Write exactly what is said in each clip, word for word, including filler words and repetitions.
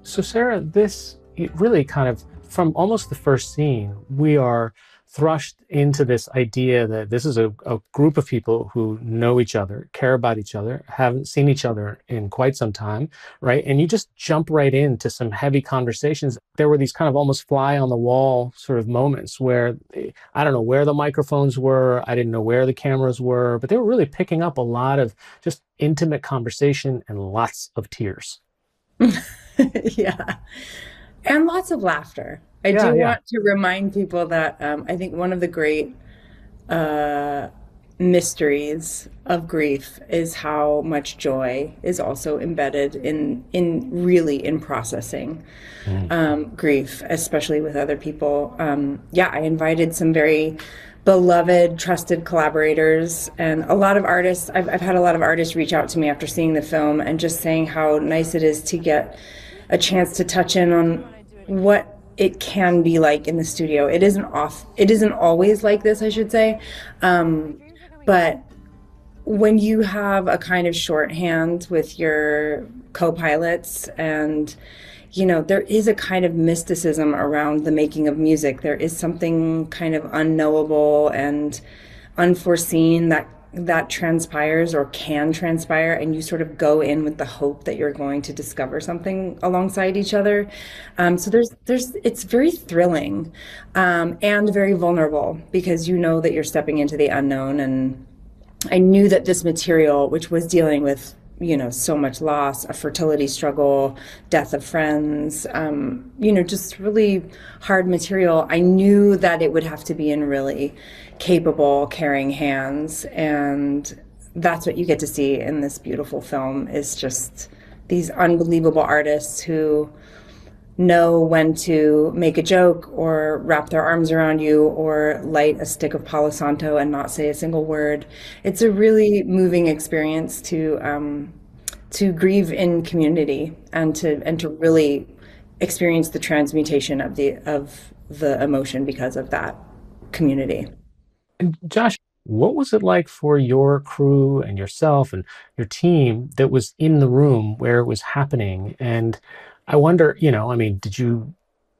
So Sarah, this it really kind of from almost the first scene, we are thrust into this idea that this is a, a group of people who know each other, care about each other, haven't seen each other in quite some time, right? And you just jump right into some heavy conversations. There were these kind of almost fly on the wall sort of moments where eh, I don't know where the microphones were, I didn't know where the cameras were, but they were really picking up a lot of just intimate conversation and lots of tears. Yeah. And lots of laughter. I Yeah, do yeah. want to remind people that um, I think one of the great uh, mysteries of grief is how much joy is also embedded in in really in processing Mm. um, grief, especially with other people. Um, yeah, I invited some very beloved, trusted collaborators and a lot of artists. I've, I've had a lot of artists reach out to me after seeing the film and just saying how nice it is to get a chance to touch in on what it can be like in the studio. It isn't off. It isn't always like this, I should say. Um, but when you have a kind of shorthand with your co-pilots and you know there is a kind of mysticism around the making of music. There is something kind of unknowable and unforeseen that that transpires or can transpire, and you sort of go in with the hope that you're going to discover something alongside each other. Um, so there's there's it's very thrilling um, and very vulnerable because you know that you're stepping into the unknown. And I knew that this material, which was dealing with, you know, so much loss, a fertility struggle, death of friends, um, you know, just really hard material, I knew that it would have to be in really capable, caring hands. And that's what you get to see in this beautiful film is just these unbelievable artists who know when to make a joke or wrap their arms around you or light a stick of Palo Santo and not say a single word. It's a really moving experience to um, to grieve in community and to and to really experience the transmutation of the of the emotion because of that community. And Josh, what was it like for your crew and yourself and your team that was in the room where it was happening? And I wonder, you know, I mean, did you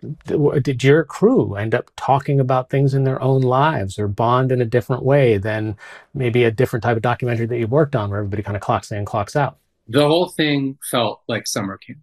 did your crew end up talking about things in their own lives or bond in a different way than maybe a different type of documentary that you've worked on where everybody kind of clocks in, clocks out? The whole thing felt like summer camp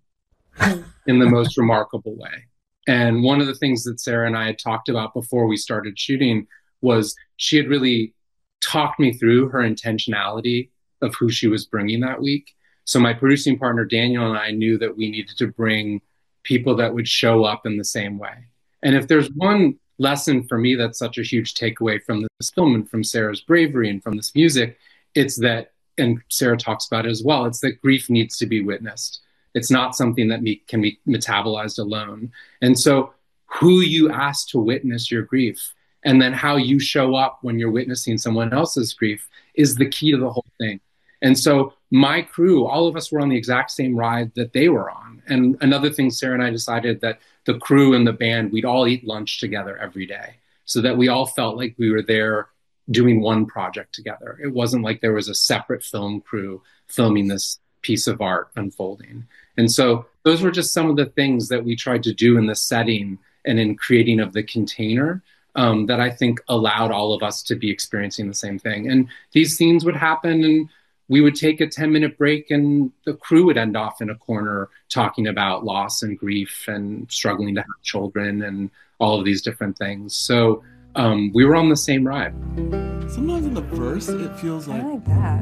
in the most remarkable way. And one of the things that Sarah and I had talked about before we started shooting was she had really talked me through her intentionality of who she was bringing that week. So my producing partner, Daniel, and I knew that we needed to bring people that would show up in the same way. And if there's one lesson for me that's such a huge takeaway from this film and from Sarah's bravery and from this music, it's that, and Sarah talks about it as well, it's that grief needs to be witnessed. It's not something that me, can be metabolized alone. And so who you ask to witness your grief and then how you show up when you're witnessing someone else's grief is the key to the whole thing. And so my crew, all of us were on the exact same ride that they were on. And another thing, Sarah and I decided that the crew and the band, we'd all eat lunch together every day so that we all felt like we were there doing one project together. It wasn't like there was a separate film crew filming this piece of art unfolding. And so those were just some of the things that we tried to do in the setting and in creating of the container um, that I think allowed all of us to be experiencing the same thing. And these scenes would happen and we would take a ten minute break and the crew would end off in a corner talking about loss and grief and struggling to have children and all of these different things. So um, we were on the same ride. Sometimes in the verse, it feels like... I like that.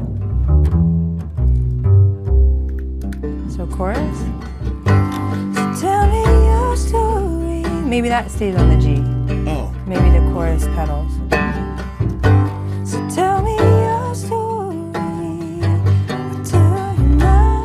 So chorus? So tell me your story. Maybe that stays on the G. Oh. Maybe the chorus pedals. So tell me your story. I'll tell you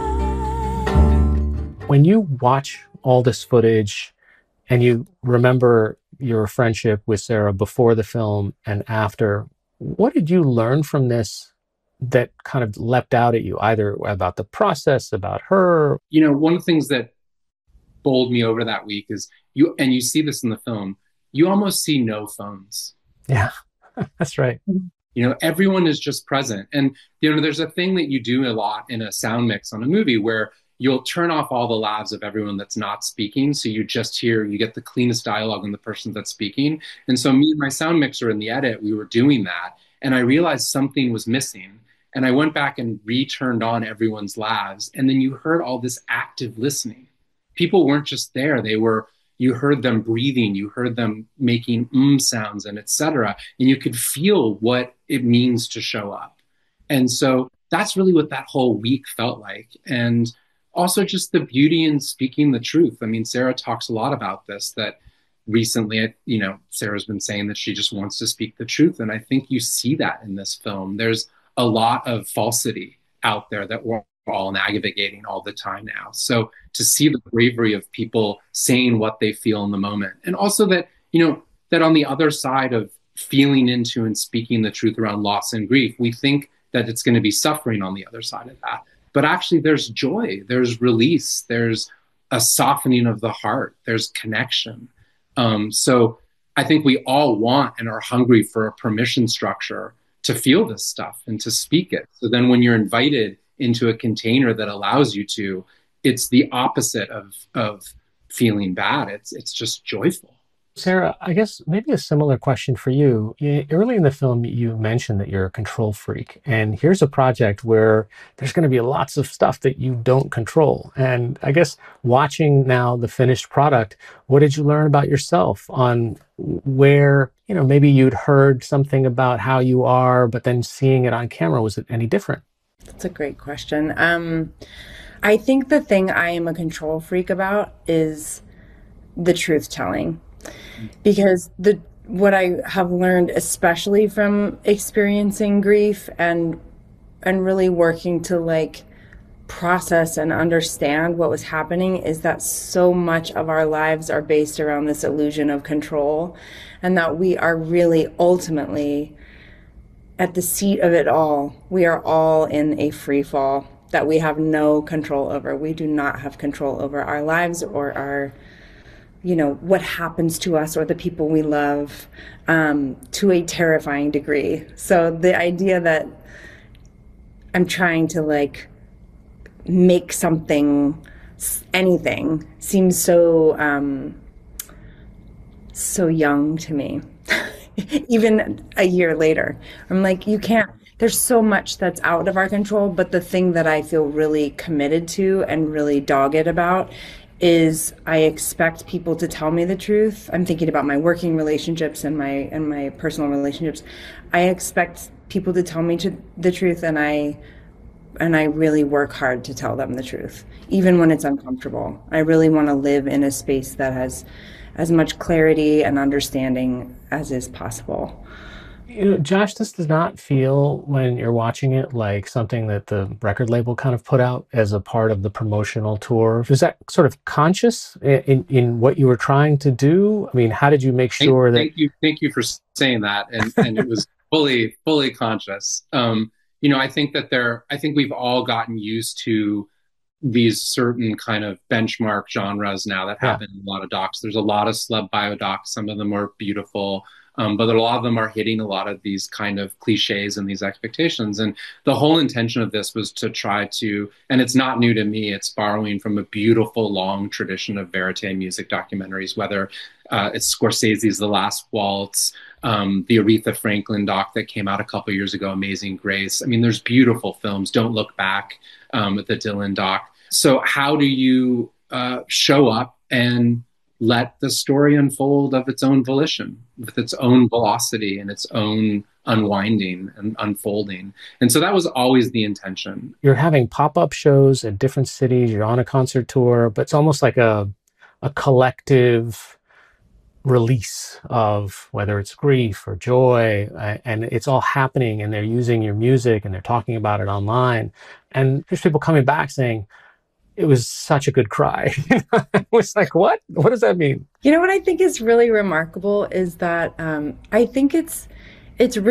mine. When you watch all this footage and you remember your friendship with Sarah before the film and after, what did you learn from this that kind of leapt out at you, either about the process, about her? You know, one of the things that bowled me over that week is you, and you see this in the film, you almost see no phones. Yeah, that's right. You know, everyone is just present. And, you know, there's a thing that you do a lot in a sound mix on a movie where you'll turn off all the lavs of everyone that's not speaking. So you just hear, you get the cleanest dialogue in the person that's speaking. And so me and my sound mixer in the edit, we were doing that. And I realized something was missing. And I went back and re-turned on everyone's lavs. And then you heard all this active listening. People weren't just there. They were, you heard them breathing, you heard them making mm sounds and et cetera. And you could feel what it means to show up. And so that's really what that whole week felt like. And also just the beauty in speaking the truth. I mean, Sarah talks a lot about this, that recently, you know, Sarah's been saying that she just wants to speak the truth. And I think you see that in this film. There's a lot of falsity out there that we're all navigating all the time now. So to see the bravery of people saying what they feel in the moment, and also that, you know, that on the other side of feeling into and speaking the truth around loss and grief, we think that it's going to be suffering on the other side of that. But actually there's joy, there's release, there's a softening of the heart, there's connection. Um, so I think we all want and are hungry for a permission structure to feel this stuff and to speak it. So then when you're invited into a container that allows you to, it's the opposite of, of feeling bad. It's, it's just joyful. Sarah, I guess maybe a similar question for you. Early in the film, you mentioned that you're a control freak. And here's a project where there's going to be lots of stuff that you don't control. And I guess watching now the finished product, what did you learn about yourself on where, you know, maybe you'd heard something about how you are, but then seeing it on camera, was it any different? That's a great question. Um, I think the thing I am a control freak about is the truth telling. Because the what I have learned, especially from experiencing grief and and really working to like process and understand what was happening, is that so much of our lives are based around this illusion of control, and that we are really ultimately at the seat of it all. We are all in a free fall that we have no control over. We do not have control over our lives or our, you know, what happens to us or the people we love, um, to a terrifying degree. So the idea that I'm trying to like make something, anything, seems so, um, so young to me. Even a year later, I'm like, you can't, there's so much that's out of our control. But the thing that I feel really committed to and really dogged about is I expect people to tell me the truth. I'm thinking about my working relationships and my and my personal relationships. I expect people to tell me to, the truth, and I and I really work hard to tell them the truth, even when it's uncomfortable. I really want to live in a space that has as much clarity and understanding as is possible. You know, Josh, this does not feel, when you're watching it, like something that the record label kind of put out as a part of the promotional tour. Was that sort of conscious in, in what you were trying to do? I mean, how did you make sure thank, that... Thank you, thank you for saying that. And, and it was fully, fully conscious. Um, you know, I think that there, I think we've all gotten used to these certain kind of benchmark genres now that happen yeah. in a lot of docs. There's a lot of celeb bio docs. Some of them are beautiful. Um, but a lot of them are hitting a lot of these kind of cliches and these expectations. And the whole intention of this was to try to, and it's not new to me, it's borrowing from a beautiful long tradition of verite music documentaries, whether uh, it's Scorsese's The Last Waltz, um, the Aretha Franklin doc that came out a couple years ago, Amazing Grace. I mean, there's beautiful films, Don't Look Back, um, with the Dylan doc. So how do you uh, show up and let the story unfold of its own volition, with its own velocity and its own unwinding and unfolding? And so that was always the intention. You're having pop-up shows at different cities, you're on a concert tour, but it's almost like a, a collective release of whether it's grief or joy, uh, and it's all happening, and they're using your music and they're talking about it online. And there's people coming back saying, it was such a good cry. I was like, what? What does that mean? You know what I think is really remarkable is that um, I think it's it's